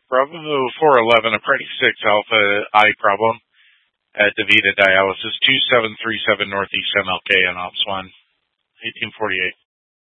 Bravo 411, a Predicate 6 Alpha eye problem at DaVita Dialysis, 2737 Northeast MLK on Ops 1, 1848.